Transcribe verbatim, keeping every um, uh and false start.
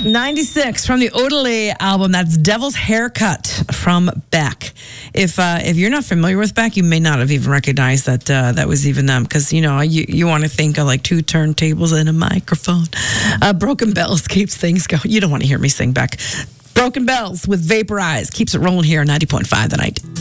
ninety-six from the Odelay album. That's Devil's Haircut from Beck. If uh, if you're not familiar with Beck, you may not have even recognized that uh, that was even them, because you know you, you want to think of like two turntables and a microphone. Uh, Broken Bells keeps things going. You don't want to hear me sing Beck. Broken Bells with Vaporize keeps it rolling here on ninety point five The Night.